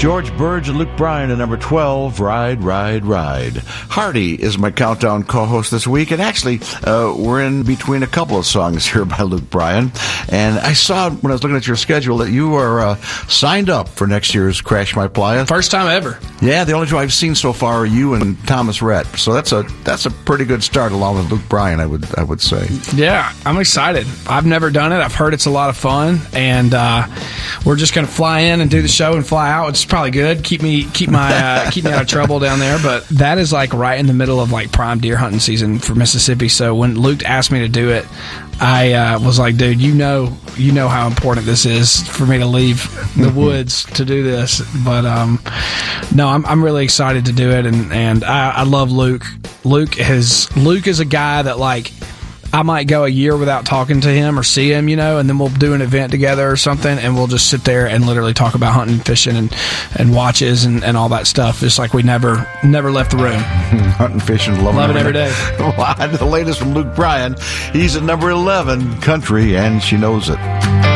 George Burge and Luke Bryan at number 12, Ride, Ride, Ride. Hardy is my countdown co-host this week, and actually, we're in between a couple of songs here by Luke Bryan. And I saw when I was looking at your schedule that you are signed up for next year's Crash My Playa. First time ever. Yeah, the only two I've seen so far are you and Thomas Rhett. So that's a pretty good start, along with Luke Bryan, I would say. Yeah, I'm excited. I've never done it. I've heard it's a lot of fun, and we're just going to fly in and do the show and fly out. It's probably good. Keep me out of trouble down there. But that is like right in the middle of like prime deer hunting season for Mississippi. So when Luke asked me to do it, I was like, dude, you know how important this is for me to leave the woods to do this. But no, I'm really excited to do it, and I love Luke. Luke is a guy that, like, I might go a year without talking to him or see him, and then we'll do an event together or something, and we'll just sit there and literally talk about hunting, fishing, and watches and all that stuff. It's like we never left the room. Hunting, fishing, love it every day. The latest from Luke Bryan. He's at number 11, Country, and She Knows It.